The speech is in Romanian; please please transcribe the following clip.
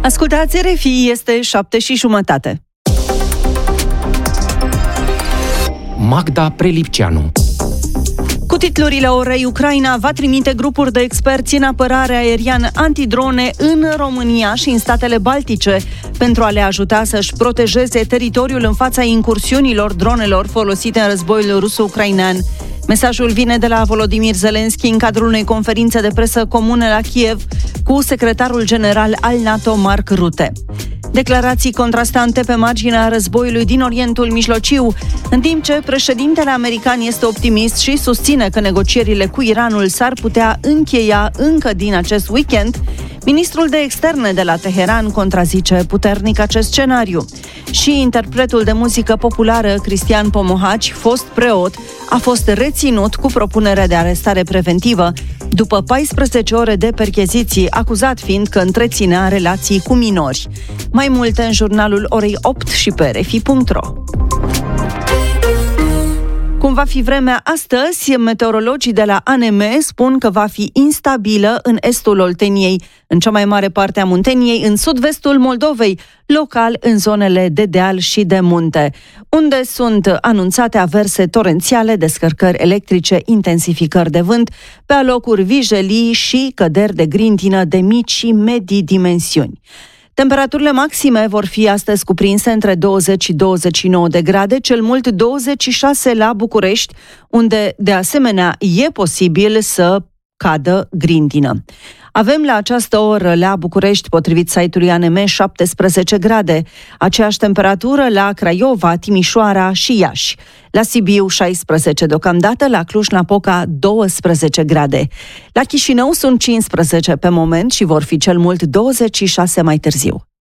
Ascultați RFI, este 7:30. Magda Prelipceanu. Cu titlurile orei, Ucraina va trimite grupuri de experți în apărare aeriană antidrone în România și în statele Baltice pentru a le ajuta să-și protejeze teritoriul în fața incursiunilor dronelor folosite în războiul ruso-ucrainean. Mesajul vine de la Volodymyr Zelensky în cadrul unei conferințe de presă comune la Kiev cu secretarul general al NATO, Mark Rutte. Declarații contrastante pe marginea războiului din Orientul Mijlociu, în timp ce președintele american este optimist și susține că negocierile cu Iranul s-ar putea încheia încă din acest weekend, ministrul de externe de la Teheran contrazice puternic acest scenariu. Și interpretul de muzică populară Cristian Pomohaci, fost preot, a fost reținut cu propunere de arestare preventivă după 14 ore de percheziții, acuzat fiind că întreținea relații cu minori. Mai multe în jurnalul orei 8 și pe rfi.ro. Cum va fi vremea astăzi, meteorologii de la ANM spun că va fi instabilă în estul Olteniei, în cea mai mare parte a Munteniei, în sud-vestul Moldovei, local în zonele de deal și de munte, unde sunt anunțate averse torențiale, descărcări electrice, intensificări de vânt, pe alocuri vijelii și căderi de grindină de mici și medii dimensiuni. Temperaturile maxime vor fi astăzi cuprinse între 20 și 29 de grade, cel mult 26 la București, unde de asemenea e posibil să cadă grindină. Avem la această oră la București, potrivit site-ului ANM, 17 grade, aceeași temperatură la Craiova, Timișoara și Iași. La Sibiu 16 deocamdată, la Cluj-Napoca 12 grade. La Chișinău sunt 15 pe moment și vor fi cel mult 26 mai târziu.